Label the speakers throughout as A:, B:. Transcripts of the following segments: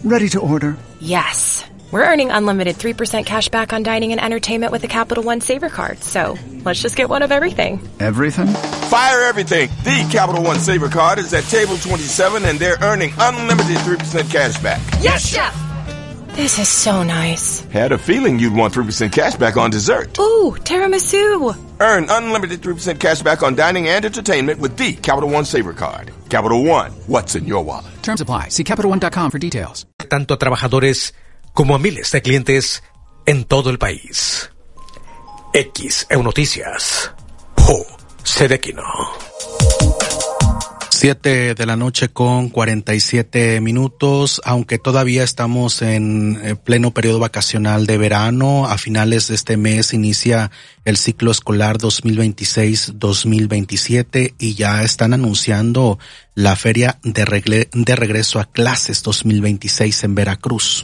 A: Ready to order.
B: Yes. We're earning unlimited 3% cash back on dining and entertainment with the Capital One Saver Card, so let's just get one of everything.
A: Everything?
C: Fire everything. The Capital One Saver Card is at table 27 and they're earning unlimited 3% cash back.
B: Yes, Chef! This is so nice.
C: Had a feeling you'd want 3% cash back on dessert.
B: Ooh, tiramisu.
C: Earn unlimited 3% cash back on dining and entertainment with the Capital One Saver Card. Capital One, what's in your wallet?
D: Terms apply. See CapitalOne.com for details.
E: Tanto a trabajadores como a miles de clientes en todo el país. XEU Noticias. José de Quino.
F: 7:47 a.m, aunque todavía estamos en pleno periodo vacacional de verano. A finales de este mes inicia el ciclo escolar 2026-2027 y ya están anunciando la feria de regreso a clases 2026 en Veracruz.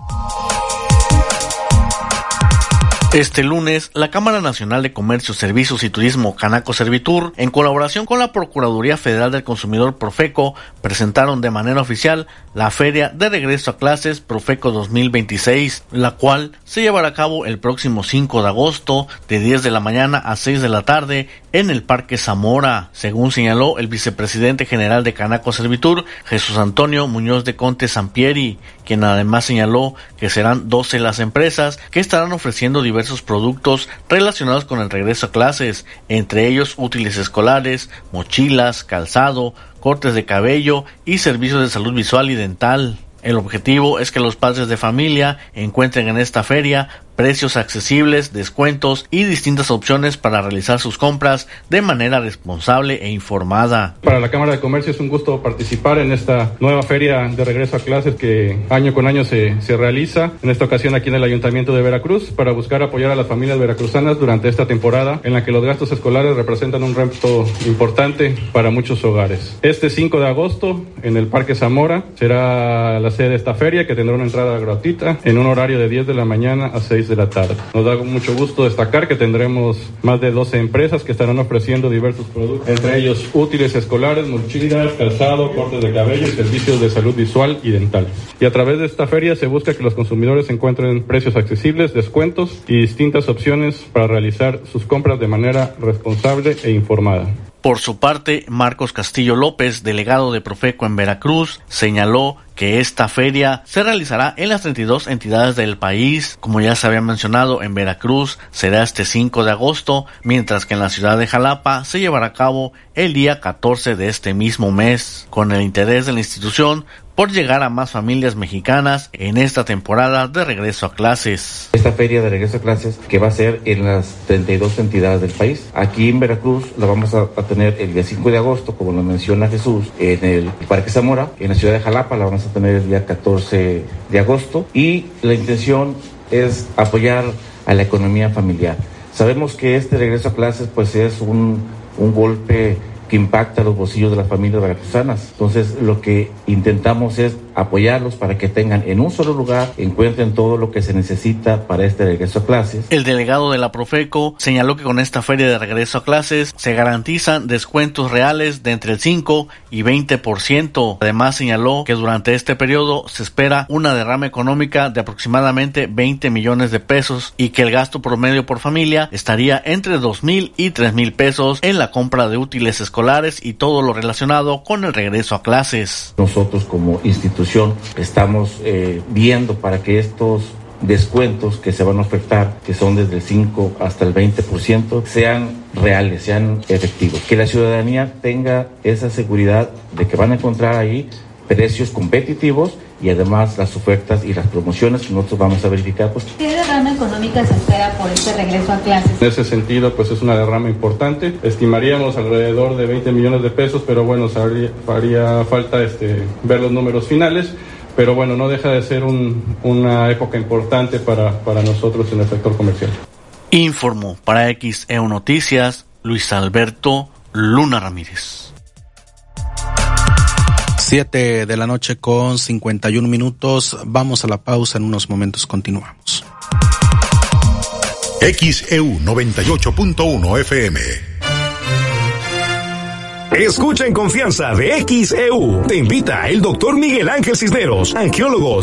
G: Este lunes, la Cámara Nacional de Comercio, Servicios y Turismo, Canaco Servitur, en colaboración con la Procuraduría Federal del Consumidor, Profeco, presentaron de manera oficial la Feria de Regreso a Clases Profeco 2026, la cual se llevará a cabo el próximo 5 de agosto, de 10 de la mañana a 6 de la tarde, en el Parque Zamora, según señaló el vicepresidente general de Canaco Servitur, Jesús Antonio Muñoz de Conte Sampieri, quien además señaló que serán 12 las empresas que estarán ofreciendo diversos productos relacionados con el regreso a clases, entre ellos útiles escolares, mochilas, calzado, cortes de cabello y servicios de salud visual y dental. El objetivo es que los padres de familia encuentren en esta feria precios accesibles, descuentos y distintas opciones para realizar sus compras de manera responsable e informada.
H: Para la Cámara de Comercio es un gusto participar en esta nueva feria de regreso a clases que año con año se realiza, en esta ocasión aquí en el Ayuntamiento de Veracruz, para buscar apoyar a las familias veracruzanas durante esta temporada en la que los gastos escolares representan un reto importante para muchos hogares. Este 5 de agosto en el Parque Zamora será la sede de esta feria, que tendrá una entrada gratuita en un horario de 10 de la mañana a 6 de la tarde. Nos da mucho gusto destacar que tendremos más de 12 empresas que estarán ofreciendo diversos productos, entre ellos útiles escolares, mochilas, calzado, cortes de cabello y servicios de salud visual y dental. Y a través de esta feria se busca que los consumidores encuentren precios accesibles, descuentos y distintas opciones para realizar sus compras de manera responsable e informada.
G: Por su parte, Marcos Castillo López, delegado de Profeco en Veracruz, señaló que esta feria se realizará en las 32 entidades del país. Como ya se había mencionado, en Veracruz será este 5 de agosto, mientras que en la ciudad de Jalapa se llevará a cabo el día 14 de este mismo mes, con el interés de la institución por llegar a más familias mexicanas en esta temporada de regreso a clases.
I: Esta feria de regreso a clases que va a ser en las 32 entidades del país. Aquí en Veracruz la vamos a tener el día 5 de agosto, como lo menciona Jesús, en el Parque Zamora. En la ciudad de Jalapa la vamos a tener el día 14 de agosto. Y la intención es apoyar a la economía familiar. Sabemos que este regreso a clases pues es un golpe que impacta los bolsillos de las familias veracruzanas. Entonces, lo que intentamos es apoyarlos para que tengan en un solo lugar, encuentren todo lo que se necesita para este regreso a clases.
G: El delegado de la Profeco señaló que con esta feria de regreso a clases se garantizan descuentos reales de entre el 5 y 20%. Además, señaló que durante este periodo se espera una derrama económica de aproximadamente 20 millones de pesos y que el gasto promedio por familia estaría entre 2,000 y 3,000 pesos en la compra de útiles escolares y todo lo relacionado con el regreso a clases.
I: Nosotros como institución estamos viendo para que estos descuentos que se van a ofertar, que son desde el 5 hasta el 20%, sean reales, sean efectivos. Que la ciudadanía tenga esa seguridad de que van a encontrar ahí precios competitivos y además las ofertas y las promociones que nosotros vamos a verificar. Pues.
J: ¿Qué derrama económica se espera por este regreso a clases?
H: En ese sentido, pues es una derrama importante. Estimaríamos alrededor de 20 millones de pesos, pero bueno, haría falta ver los números finales. Pero bueno, no deja de ser una época importante para nosotros en el sector comercial.
G: Informó para XEU Noticias Luis Alberto Luna Ramírez.
F: 7:51 a.m. Vamos a la pausa, en unos momentos continuamos.
K: XEU 98.1 FM.
L: Escucha en confianza de XEU. Te invita el doctor Miguel Ángel Cisneros, angiólogo,